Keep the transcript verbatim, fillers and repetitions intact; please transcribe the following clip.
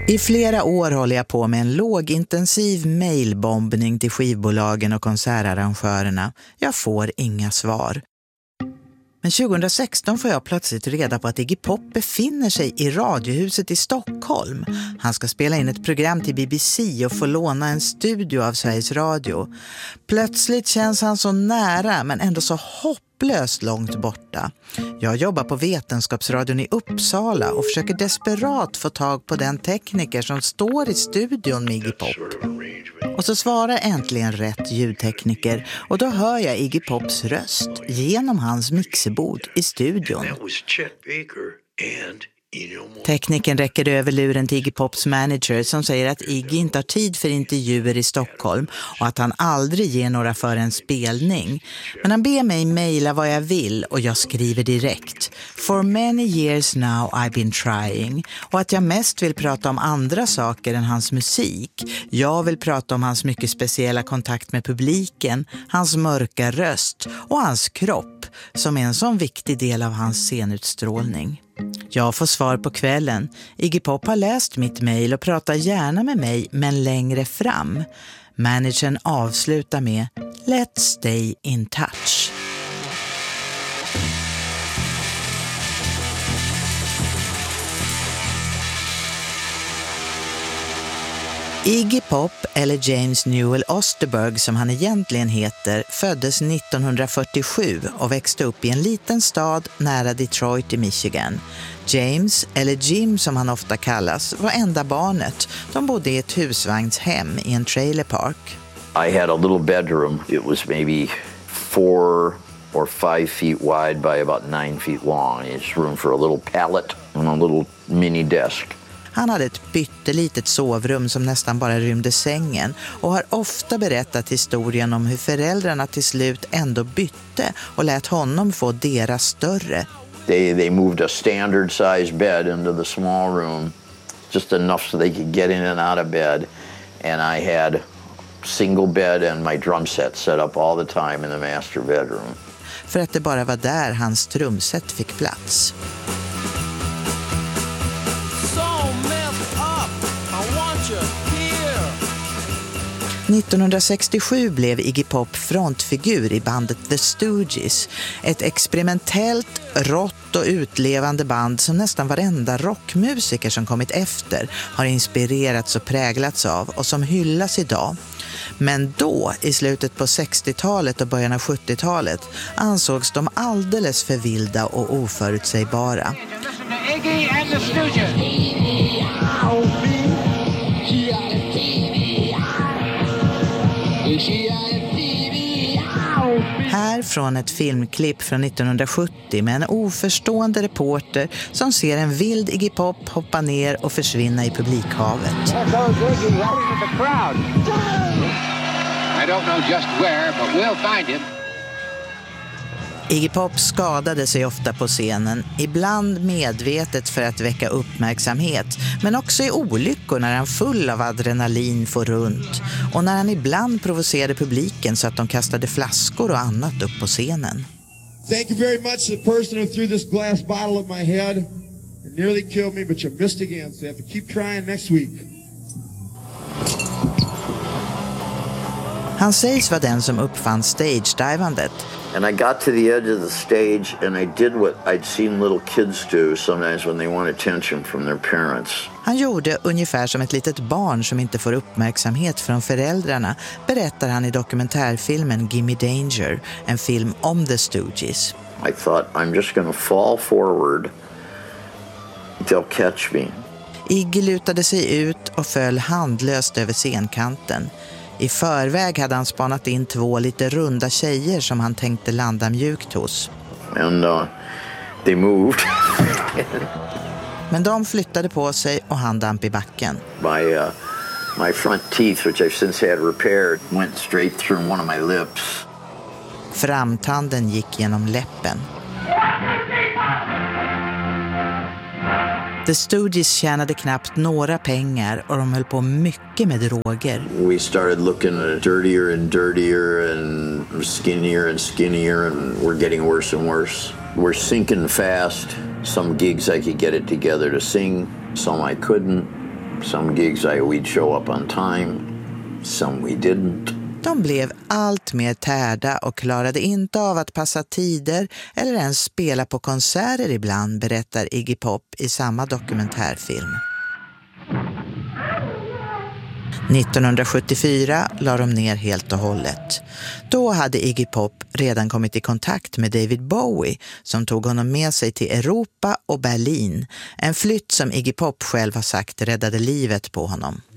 I flera år håller jag på med en lågintensiv mailbombning till skivbolagen och konsertarrangörerna. Jag får inga svar. Men tjugohundrasexton får jag plötsligt reda på att Iggy Pop befinner sig i Radiohuset i Stockholm. Han ska spela in ett program till B B C och få låna en studio av Sveriges Radio. Plötsligt känns han så nära men ändå så hopplöst långt borta. Jag jobbar på Vetenskapsradion i Uppsala och försöker desperat få tag på den tekniker som står i studion med Iggy Pop. Och så svarar äntligen rätt ljudtekniker och då hör jag Iggy Pops röst genom hans mixerbord i studion. Tekniken räcker över luren till Iggy Pops manager som säger att Iggy inte har tid för intervjuer i Stockholm och att han aldrig ger några för en spelning. Men han ber mig mejla vad jag vill och jag skriver direkt. For many years now I've been trying. Och att jag mest vill prata om andra saker än hans musik. Jag vill prata om hans mycket speciella kontakt med publiken, hans mörka röst och hans kropp som är en sån viktig del av hans scenutstrålning. Jag får svar på kvällen. Iggy Pop har läst mitt mejl och pratar gärna med mig men längre fram. Managern avslutar med Let's stay in touch. Iggy Pop, eller James Newell Osterberg som han egentligen heter, föddes nittonhundrafyrtiosju och växte upp i en liten stad nära Detroit i Michigan. James, eller Jim som han ofta kallas, var enda barnet. De bodde i ett husvagnshem i en trailerpark. I had a little bedroom. It was maybe four or five feet wide by about nine feet long. It's room for a little pallet and a little mini desk. Han hade ett pyttelitet sovrum som nästan bara rymde sängen och har ofta berättat historien om hur föräldrarna till slut ändå bytte och lät honom få deras större. They, they moved a standard size bed into the small room, just enough so they could get in and out of bed. And I had single bed and my drum set set up all the time in the master bedroom. För att det bara var där hans trumset fick plats. nittonhundrasextiosju blev Iggy Pop frontfigur i bandet The Stooges, ett experimentellt, rått och utlevande band som nästan varenda rockmusiker som kommit efter har inspirerats och präglats av och som hyllas idag. Men då, i slutet på sextiotalet och början av sjuttiotalet, ansågs de alldeles för vilda och oförutsägbara. Iggy and the Stooges. Här från ett filmklipp från nittonhundrasjuttio med en oförstående reporter som ser en vild Iggy Pop hoppa ner och försvinna i publikhavet. I don't know just where, but we'll find him. Iggy Pop skadade sig ofta på scenen, ibland medvetet för att väcka uppmärksamhet, men också i olyckor när han full av adrenalin får runt och när han ibland provocerade publiken så att de kastade flaskor och annat upp på scenen. Thank you very much to the person who threw this glass bottle at my head. It nearly killed me, but you missed again, so you have to keep trying next week. Han sägs vara den som uppfann stage-divandet. And I got to the edge of the stage and I did what I'd seen little kids do sometimes when they want attention from their parents. Han gjorde ungefär som ett litet barn som inte får uppmärksamhet från föräldrarna, berättar han i dokumentärfilmen Gimme Danger, en film om The Stooges. I thought, I'm just going to fall forward. They'll catch me. Iggy lutade sig ut och föll handlöst över scenkanten. I förväg hade han spanat in två lite runda tjejer som han tänkte landa mjukt hos. And uh, they moved. Men de flyttade på sig och han damp i backen. My, uh, my front teeth, which I've since had repaired, went straight through one of my lips. Framtanden gick genom läppen. The Stooges tjänade knappt några pengar och de höll på mycket med droger. We started looking dirtier and dirtier and skinnier and skinnier and we're getting worse and worse. We're sinking fast. Some gigs I could get it together to sing, some I couldn't. Some gigs I we'd show up on time, some we didn't. De blev allt mer tärda och klarade inte av att passa tider eller ens spela på konserter ibland, berättar Iggy Pop i samma dokumentärfilm. nittonhundrasjuttiofyra la de ner helt och hållet. Då hade Iggy Pop redan kommit i kontakt med David Bowie som tog honom med sig till Europa och Berlin. En flytt som Iggy Pop själv har sagt räddade livet på honom.